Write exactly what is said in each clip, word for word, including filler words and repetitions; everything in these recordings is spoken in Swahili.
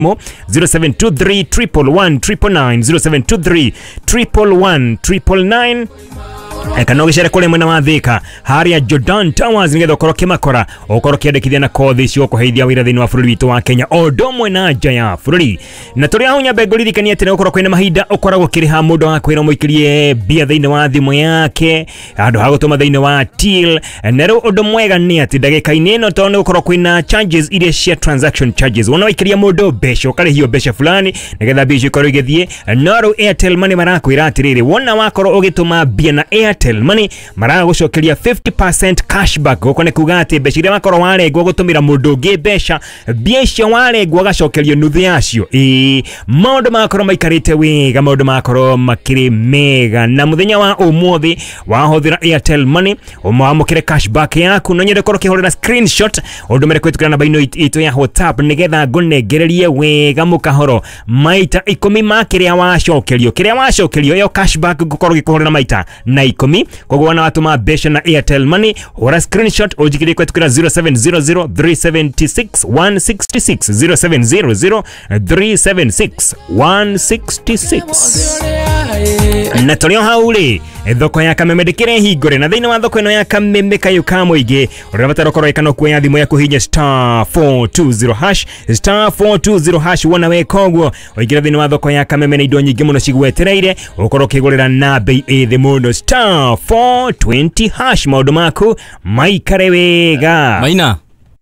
zero seven two three one one nine nine zero seven two three one one nine nine. Ekano gicere kule mwena wa Thika haria Jordan Towers nigetha ukoroke makora ukoroke andikithia na kothi cio kuheithia wira thini wa bururi witu wa Kenya odo mwena nja ya bururi na turi aho nyambe ngurithikania ati ukoroke kwina mahinda ukoragwo kiriha mundu wa kwira muikirie bia thini wa thimu yake andu ha gutuma thini wa till na ru odo mwega ni ati ndagika ino tondu ukorwo kwina charges iria cia transaction charges wona wikiria mundu besha ukarihio besha fulani nigetha bia ikorwo igithie no ru Airtel Money marakwira atiriri wona wakorwo ugituma bia na Airtel Money maraga gucokeria fifty percent cashback goko ne kuga ati mbeca iria wakoro waregwo gutumira mundu ngi mbeca bia icio waregwo gacokerio nuthu yacio e maundu makoro maikarite wega maundu makoro makiri mega na muthenya wa umuthi wahuthira Airtel Money umwamukire cashback yaku no nyende koroke horera screenshot udumere kwetukira namba ino ito ya WhatsApp nigetha ngunegererie wega mukahoro maita ikumi makiria wacokerio kiria wacokerio yo cashback gukoro gikuhorera maita na ikumi kwa wana watu mabesha na Airtel Money hora screenshot ujikiri kwetukira zero seven zero zero three seven six one six six zero seven zero zero three seven six one six six. Na tulio hauli thoko ya Kameme ndikire hingore na thina wa thoko ino ya Kameme kayo ka muingi urabatara korwo ikano kuya thimu yaku hinya star four two zero hash star four two zero hash wona we kogwo oigira thina wa thoko ya Kameme na indo nyingi muno cigwetereire ukorwo kigurira na bei ithi muno star four twenty hash maundu maku maikare wega Maina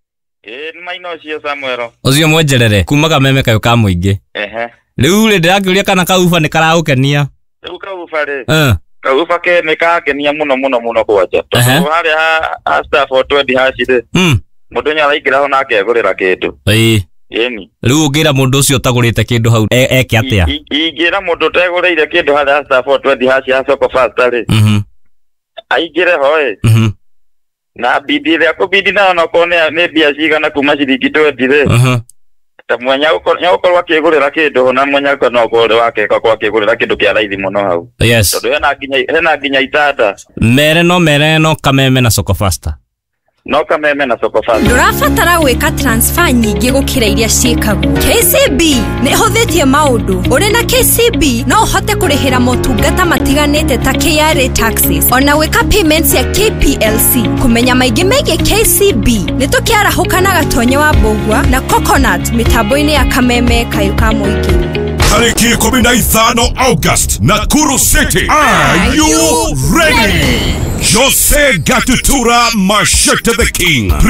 eh Maina cio Samuel ocio mwenjerere kuma Kameme kayo ka muingi ehe riu le ndakiuria kana kaufa ni karaukenia riu kaufa ri eh kaufa ke ni kakenia muno muno muno kwaja hari ha star four twenty hash ri mm mundu nya araikira ho nake agurira kindu ii yeni riu ngira mundu ucio tagurite kindu hau eke atia ingira mundu tagurire kindu hari star four twenty hash ya soko fast ri mhm aigire hoe mhm na bidi ria ko bidi na no kone ne bia cigana kuma ciringi twenty ri mhm mwanya ukorwo ukorwo akigurira kindu na mwanya ko no gore wake ko akigurira kindu kia raithi muno hau yes tondu hena nginya hena nginya itata mere no mere no Kameme na soko faster no Kameme na soko faster ndurafatara gwika transfer nyingi gukira iria ciikagwo K C B ne hothetie maundu uri na K C B no uhote kurihira motungata matiganite ta K R A taxes ona wika payments ya K P L C kumenya maingi mege K C B nitukiara hukana gatonye wa Bogwa na Coconut mitambo-ini ya Kameme kayo ka muingi tariki kumi na ithano August Nakuru City. Are, Are you ready? ready? Jose Gatutura Mashete the King